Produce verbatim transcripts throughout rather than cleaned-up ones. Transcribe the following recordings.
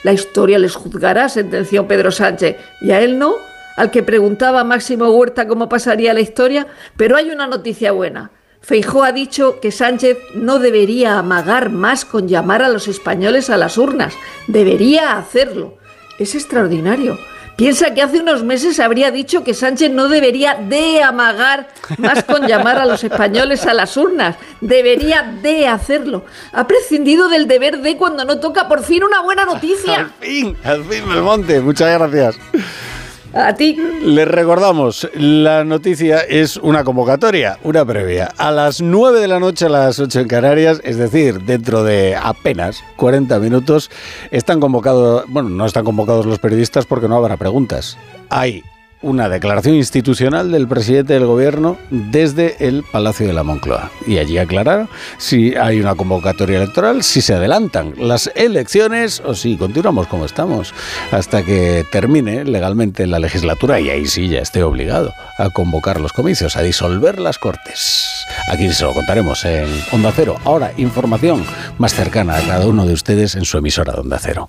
La historia les juzgará, sentenció Pedro Sánchez. ¿Y a él no? Al que preguntaba Máximo Huerta cómo pasaría la historia. Pero hay una noticia buena. Feijóo ha dicho que Sánchez no debería amagar más con llamar a los españoles a las urnas. Debería hacerlo. Es extraordinario. Piensa que hace unos meses habría dicho que Sánchez no debería de amagar más con llamar a los españoles a las urnas. Debería de hacerlo. Ha prescindido del deber de cuando no toca. Por fin una buena noticia. Al fin, al fin, Belmonte. Muchas gracias. A ti. Les recordamos, la noticia es una convocatoria, una previa. A las nueve de la noche, a las ocho en Canarias, es decir, dentro de apenas cuarenta minutos, están convocados, bueno, no están convocados los periodistas porque no habrá preguntas. Hay una declaración institucional del presidente del gobierno desde el Palacio de la Moncloa. Y allí aclarar si hay una convocatoria electoral, si se adelantan las elecciones o si continuamos como estamos hasta que termine legalmente la legislatura y ahí sí ya esté obligado a convocar los comicios, a disolver las Cortes. Aquí se lo contaremos en Onda Cero. Ahora, información más cercana a cada uno de ustedes en su emisora de Onda Cero.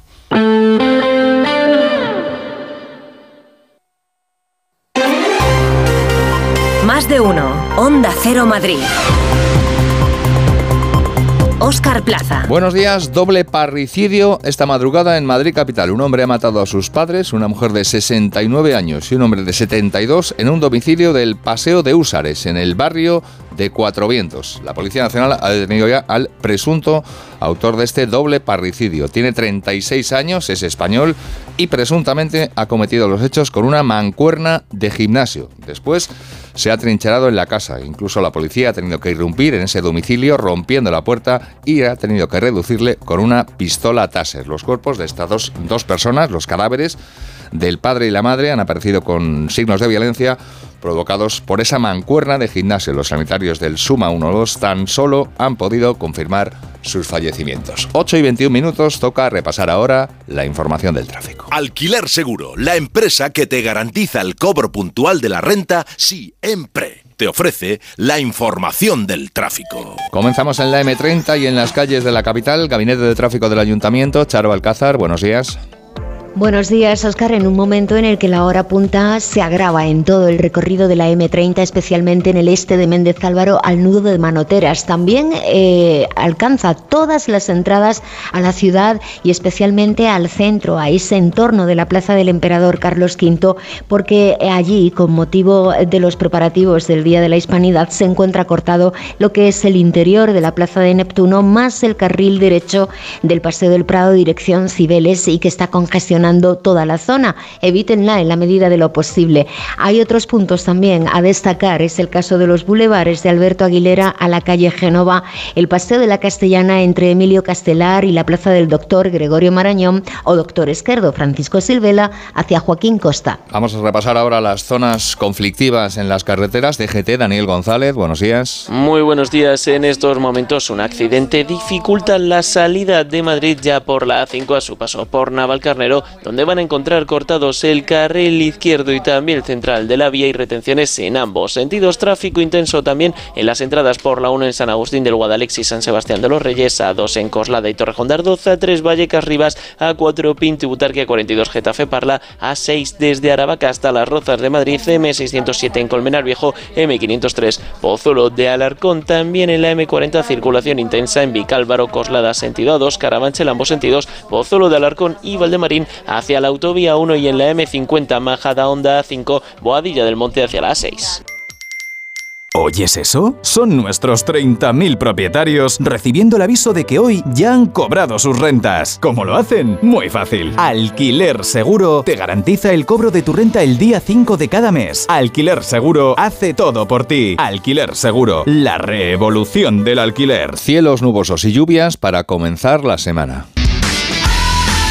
Más de uno. Onda Cero Madrid. Óscar Plaza. Buenos días. Doble parricidio esta madrugada en Madrid capital. Un hombre ha matado a sus padres, una mujer de sesenta y nueve años y un hombre de setenta y dos en un domicilio del Paseo de Húsares, en el barrio de Cuatro Vientos. La Policía Nacional ha detenido ya al presunto autor de este doble parricidio. Tiene treinta y seis años, es español y presuntamente ha cometido los hechos con una mancuerna de gimnasio. Después se ha trincherado en la casa. Incluso la policía ha tenido que irrumpir en ese domicilio rompiendo la puerta y ha tenido que reducirle con una pistola Taser. Los cuerpos de estas dos, dos personas, los cadáveres del padre y la madre, han aparecido con signos de violencia provocados por esa mancuerna de gimnasio. Los sanitarios del Suma uno dos tan solo han podido confirmar sus fallecimientos. ocho y veintiún minutos, toca repasar ahora la información del tráfico. Alquiler Seguro, la empresa que te garantiza el cobro puntual de la renta siempre. Te ofrece la información del tráfico. Comenzamos en la eme treinta y en las calles de la capital. Gabinete de Tráfico del Ayuntamiento, Charo Alcázar, buenos días. Buenos días, Óscar. En un momento en el que la hora punta se agrava en todo el recorrido de la eme treinta, especialmente en el este de Méndez Álvaro al nudo de Manoteras. También eh, alcanza todas las entradas a la ciudad y especialmente al centro, a ese entorno de la Plaza del Emperador Carlos quinto, porque allí, con motivo de los preparativos del Día de la Hispanidad, se encuentra cortado lo que es el interior de la Plaza de Neptuno, más el carril derecho del Paseo del Prado, dirección Cibeles, y que está congestionado toda la zona. Evítenla en la medida de lo posible. Hay otros puntos también a destacar. Es el caso de los bulevares de Alberto Aguilera a la calle Génova, el Paseo de la Castellana entre Emilio Castelar y la Plaza del Doctor Gregorio Marañón o Doctor Esquerdo Francisco Silvela hacia Joaquín Costa. Vamos a repasar ahora las zonas conflictivas en las carreteras. D G T, Daniel González, buenos días. Muy buenos días. En estos momentos un accidente dificulta la salida de Madrid ya por la A cinco a su paso por Navalcarnero, donde van a encontrar cortados el carril izquierdo y también el central de la vía y retenciones en ambos sentidos. Tráfico intenso también en las entradas por la uno en San Agustín del Guadalix y San Sebastián de los Reyes, A dos en Coslada y Torrejón de Ardoz, A tres Vallecas Rivas, A cuatro Pinto y Butarque, A cuarenta y dos Getafe Parla, A seis desde Aravaca hasta Las Rozas de Madrid, eme seiscientos siete en Colmenar Viejo, eme quinientos tres Pozuelo de Alarcón. También en la eme cuarenta circulación intensa en Vicálvaro, Coslada sentido A dos, Carabanchel ambos sentidos, Pozuelo de Alarcón y Valdemarín hacia la autovía uno y en la eme cincuenta Majada Honda A cinco, Boadilla del Monte hacia la A seis. ¿Oyes eso? Son nuestros treinta mil propietarios recibiendo el aviso de que hoy ya han cobrado sus rentas. ¿Cómo lo hacen? Muy fácil. Alquiler Seguro te garantiza el cobro de tu renta el día cinco de cada mes. Alquiler Seguro hace todo por ti. Alquiler Seguro, la revolución del alquiler. Cielos nubosos y lluvias para comenzar la semana.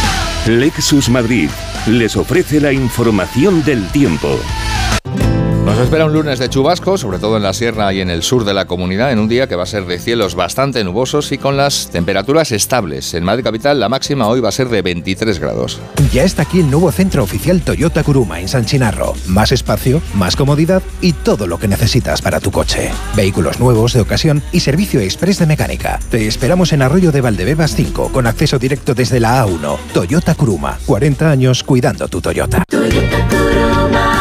Lexus Madrid les ofrece la información del tiempo. Nos espera un lunes de chubascos, sobre todo en la sierra y en el sur de la comunidad, en un día que va a ser de cielos bastante nubosos y con las temperaturas estables. En Madrid capital la máxima hoy va a ser de veintitrés grados. Ya está aquí el nuevo centro oficial Toyota Kuruma en San Chinarro. Más espacio, más comodidad y todo lo que necesitas para tu coche. Vehículos nuevos, de ocasión y servicio express de mecánica. Te esperamos en Arroyo de Valdebebas cinco, con acceso directo desde la A uno. Toyota Kuruma, cuarenta años cuidando tu Toyota. Toyota Kuruma.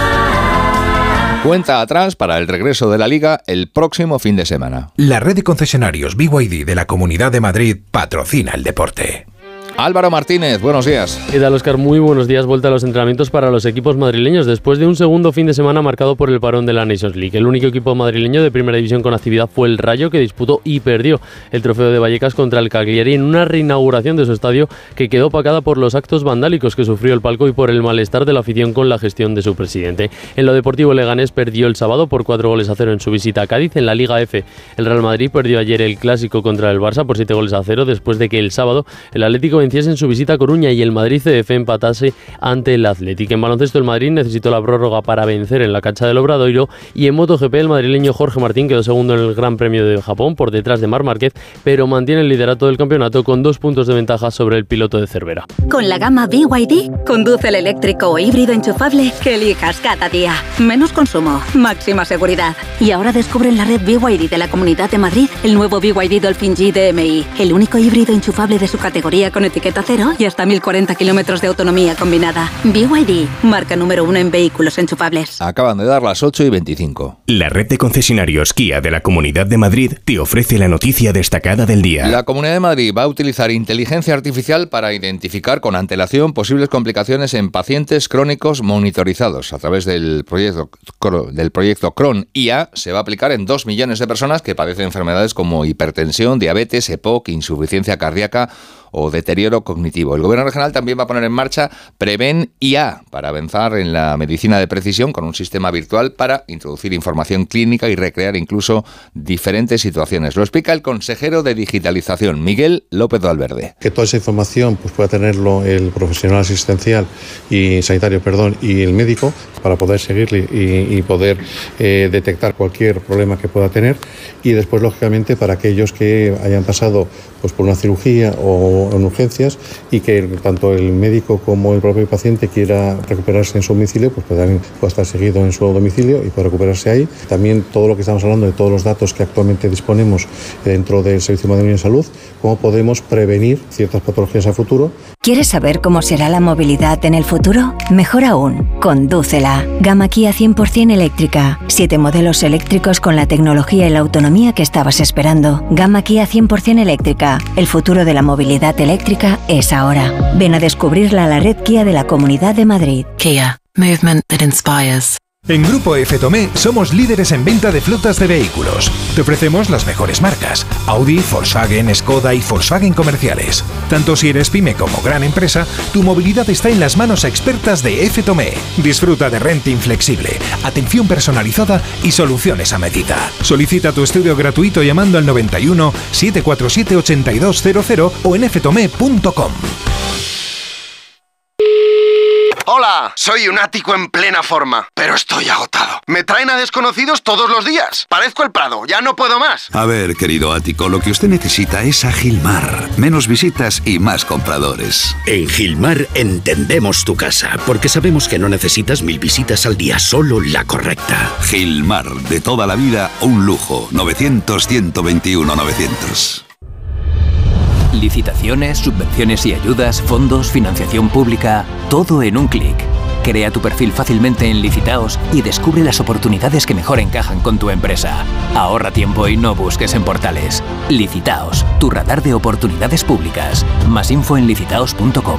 Cuenta atrás para el regreso de la Liga el próximo fin de semana. La red de concesionarios B Y D de la Comunidad de Madrid patrocina el deporte. Álvaro Martínez, buenos días. ¿Qué tal, Óscar? Muy buenos días. Vuelta a los entrenamientos para los equipos madrileños después de un segundo fin de semana marcado por el parón de la Nations League. El único equipo madrileño de primera división con actividad fue el Rayo, que disputó y perdió el trofeo de Vallecas contra el Cagliari en una reinauguración de su estadio que quedó opacada por los actos vandálicos que sufrió el palco y por el malestar de la afición con la gestión de su presidente. En lo deportivo, el Leganés perdió el sábado por cuatro goles a cero en su visita a Cádiz. En la Liga F, el Real Madrid perdió ayer el clásico contra el Barça por siete goles a cero después de que el sábado el Atlético venciese en su visita a Coruña y el Madrid C F empatase ante el Athletic. En baloncesto, el Madrid necesitó la prórroga para vencer en la cancha del Obradoiro, y en MotoGP el madrileño Jorge Martín quedó segundo en el Gran Premio de Japón por detrás de Marc Márquez, pero mantiene el liderato del campeonato con dos puntos de ventaja sobre el piloto de Cervera. Con la gama B Y D, conduce el eléctrico o híbrido enchufable que elijas cada día. Menos consumo, máxima seguridad. Y ahora descubre en la red B Y D de la Comunidad de Madrid el nuevo B Y D Dolphin G D M I, el único híbrido enchufable de su categoría con etiqueta cero y hasta mil cuarenta kilómetros de autonomía combinada. B Y D, marca número uno en vehículos enchufables. Acaban de dar las ocho y veinticinco. La red de concesionarios Kia de la Comunidad de Madrid te ofrece la noticia destacada del día. La Comunidad de Madrid va a utilizar inteligencia artificial para identificar con antelación posibles complicaciones en pacientes crónicos monitorizados. A través del proyecto, del proyecto Cron I A se va a aplicar en dos millones de personas que padecen enfermedades como hipertensión, diabetes, E P O C, insuficiencia cardíaca o deterioro cognitivo. El Gobierno regional también va a poner en marcha Preven I A para avanzar en la medicina de precisión con un sistema virtual para introducir información clínica y recrear incluso diferentes situaciones. Lo explica el consejero de Digitalización, Miguel López Valverde. Que toda esa información pues, pueda tenerlo el profesional asistencial y sanitario, perdón, y el médico para poder seguirle y, y poder eh, detectar cualquier problema que pueda tener, y después, lógicamente, para aquellos que hayan pasado pues, por una cirugía o en urgencias y que tanto el médico como el propio paciente quiera recuperarse en su domicilio, pues también pueda estar seguido en su domicilio y pueda recuperarse ahí. También todo lo que estamos hablando de todos los datos que actualmente disponemos dentro del Servicio Madrileño de Salud, cómo podemos prevenir ciertas patologías a futuro. ¿Quieres saber cómo será la movilidad en el futuro? Mejor aún, condúcela. Gama Kia cien por ciento eléctrica. Siete modelos eléctricos con la tecnología y la autonomía que estabas esperando. Gama Kia cien por ciento eléctrica. El futuro de la movilidad eléctrica es ahora. Ven a descubrirla a la red Kia de la Comunidad de Madrid. Kia. Movement that inspires. En Grupo F Tomé somos líderes en venta de flotas de vehículos. Te ofrecemos las mejores marcas: Audi, Volkswagen, Skoda y Volkswagen comerciales. Tanto si eres pyme como gran empresa, tu movilidad está en las manos expertas de F Tomé. Disfruta de renting flexible, atención personalizada y soluciones a medida. Solicita tu estudio gratuito llamando al noventa y uno, setecientos cuarenta y siete, ochenta y dos cero cero o en f tomé punto com. Hola, soy un ático en plena forma, pero estoy agotado. Me traen a desconocidos todos los días. Parezco el Prado, ya no puedo más. A ver, querido ático, lo que usted necesita es a Gilmar. Menos visitas y más compradores. En Gilmar entendemos tu casa, porque sabemos que no necesitas mil visitas al día, solo la correcta. Gilmar, de toda la vida, un lujo. novecientos, ciento veintiuno, novecientos. Licitaciones, subvenciones y ayudas, fondos, financiación pública, todo en un clic. Crea tu perfil fácilmente en Licitaos y descubre las oportunidades que mejor encajan con tu empresa. Ahorra tiempo y no busques en portales. Licitaos, tu radar de oportunidades públicas. Más info en licitaos punto com.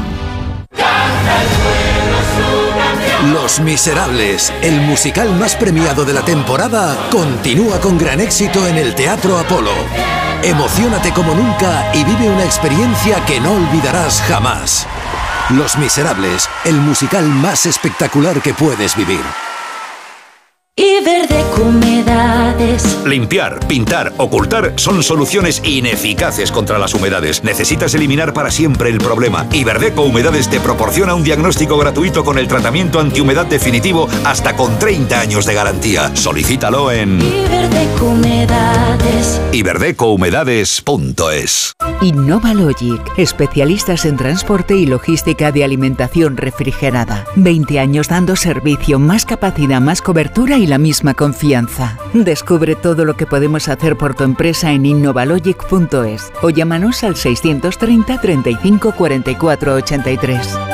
Los Miserables, el musical más premiado de la temporada, continúa con gran éxito en el Teatro Apolo. Emociónate como nunca y vive una experiencia que no olvidarás jamás. Los Miserables, el musical más espectacular que puedes vivir. Iberdeco Humedades. Limpiar, pintar, ocultar son soluciones ineficaces contra las humedades. Necesitas eliminar para siempre el problema. Iberdeco Humedades te proporciona un diagnóstico gratuito con el tratamiento antihumedad definitivo hasta con treinta años de garantía. Solicítalo en Iberdeco Humedades. iberdeco humedades punto es. Innovalogic, especialistas en transporte y logística de alimentación refrigerada. veinte años dando servicio, más capacidad, más cobertura y la misma confianza. Descubre todo lo que podemos hacer por tu empresa en innovalogic punto es o llámanos al seiscientos treinta, treinta y cinco, cuarenta y cuatro ochenta y tres.